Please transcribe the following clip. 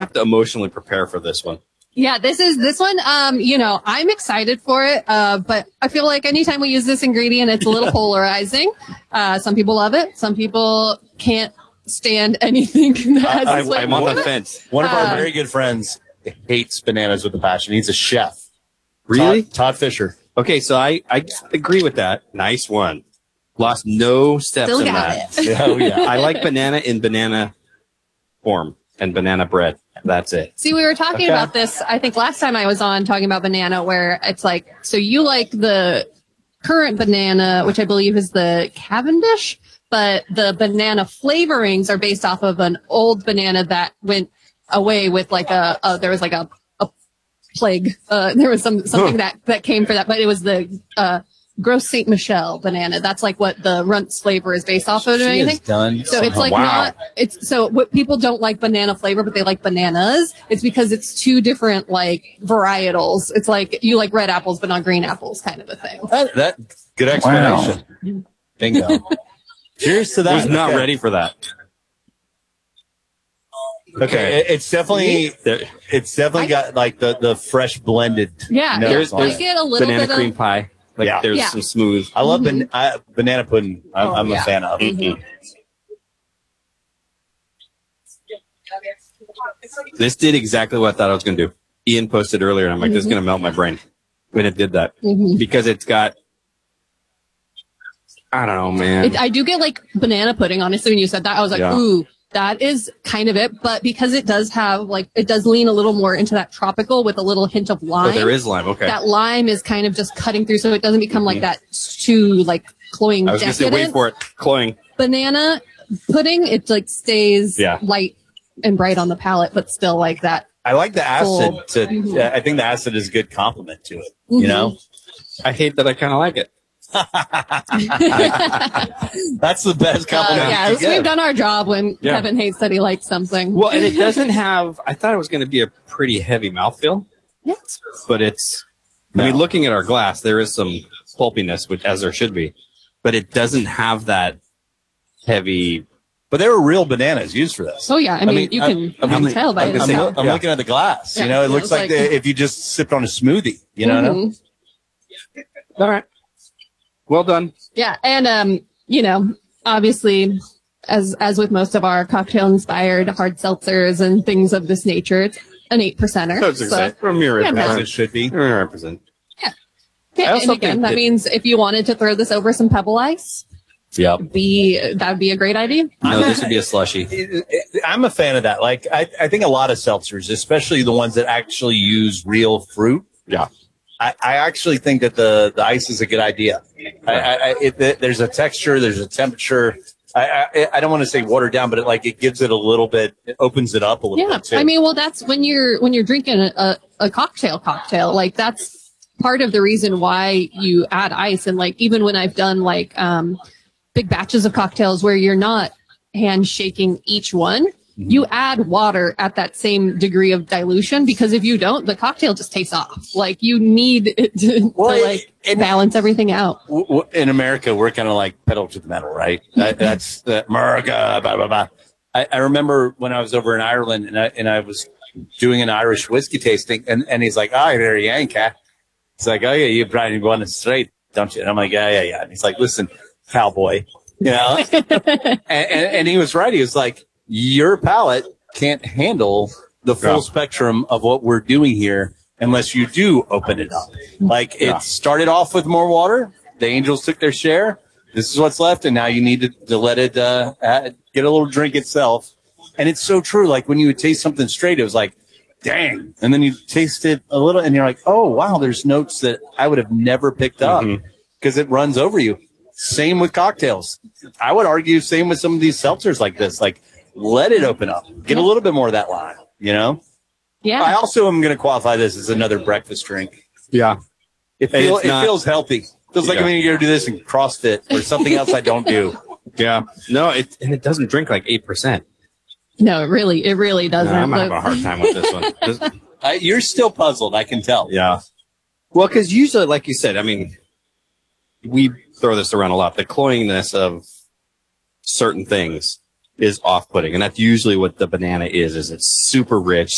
have to emotionally prepare for this one. Yeah, this one, I'm excited for it, but I feel like anytime we use this ingredient, it's a little polarizing. Some people love it. Some people can't stand anything that has this I'm on the fence. One of our very good friends hates bananas with a passion. He's a chef. Really? Todd Fisher. Okay, so I agree with that. Nice one. Lost no steps Still in got that. Oh, yeah. I like banana in banana form and banana bread. That's it. See, we were talking about this, I think last time I was on talking about banana, where it's like, so you like the current banana, which I believe is the Cavendish, but the banana flavorings are based off of an old banana that went away with like there was like a plague. There was something that came for that, but it was the, Gros Saint Michel banana. That's like what the Runts flavor is based off of. Or anything. So it's like so what people don't like banana flavor, but they like bananas. It's because it's two different like varietals. It's like you like red apples, but not green apples, kind of a thing. That good explanation. Wow. Bingo. Cheers to that. I was not ready for that. Okay, it's definitely got like the fresh blended. Yeah, there's I get a little banana bit cream pie. Like there's some smooth. I love banana pudding. I'm a fan of. Mm-hmm. This did exactly what I thought I was going to do. Ian posted earlier, and I'm like, this is going to melt my brain when it did that. Because it's got, I don't know, man. I do get like banana pudding, honestly, when you said that. I was like, ooh, that is kind of it. But because it does have it does lean a little more into that tropical with a little hint of lime. Oh, there is lime, okay. That lime is kind of just cutting through so it doesn't become like that too cloying. I was going to say, wait for it, cloying. Banana pudding, it like stays light and bright on the palate, but still like that. I like the acid. I think the acid is a good compliment to it. You know, I hate that I kind of like it. That's the best compliment. We've done our job when Kevin hates that he likes something. Well, and it doesn't have, I thought it was going to be a pretty heavy mouthfeel. Yes. But it's, I mean, looking at our glass, there is some pulpiness, which as there should be, but it doesn't have that heavy. But there were real bananas used for this. Oh, yeah. I mean you can tell by it. I'm looking at the glass. You know, it looks like if you just sipped on a smoothie, you know? All right. Well done. Yeah. And, obviously, as with most of our cocktail-inspired hard seltzers and things of this nature, it's an 8%er. So, from your as it should be. 100%. Yeah. And again, that means if you wanted to throw this over some Pebble Ice, that would be a great idea. No, this would be a slushy. I'm a fan of that. Like, I think a lot of seltzers, especially the ones that actually use real fruit. Yeah. I actually think that the ice is a good idea. There's a texture, there's a temperature. I don't want to say watered down, but it gives it a little bit, it opens it up a little bit too. I mean, well, that's when you're drinking a cocktail, like that's part of the reason why you add ice. And like, even when I've done big batches of cocktails where you're not hand shaking each one, you add water at that same degree of dilution, because if you don't, the cocktail just tastes off. Like you need it to balance everything out. In America, we're kind of like pedal to the metal, right? That's the America, blah, blah, blah. I remember when I was over in Ireland and I was doing an Irish whiskey tasting and he's like, oh, you're a Yank, huh? He's like, oh yeah, you probably won it straight, don't you? And I'm like, yeah. And he's like, listen, cowboy, and he was right. He was like, your palate can't handle the full spectrum of what we're doing here unless you do open it up. Like it started off with more water. The Angels took their share. This is what's left. And now you need to let it, get a little drink itself. And it's so true. Like when you would taste something straight, it was like, dang. And then you taste it a little and you're like, oh, wow, there's notes that I would have never picked up because it runs over you. Same with cocktails. I would argue same with some of these seltzers like this. Like, let it open up. Get a little bit more of that lime, Yeah. I also am going to qualify this as another breakfast drink. Yeah. It feels healthy. Feels like I'm going to go do this in CrossFit or something else I don't do. Yeah. No, it doesn't drink like 8%. No, it really doesn't. No, I'm having a hard time with this one. You're still puzzled, I can tell. Yeah. Well, because usually, like you said, I mean, we throw this around a lot. The cloyingness of certain things is off-putting, and that's usually what the banana is it's super rich,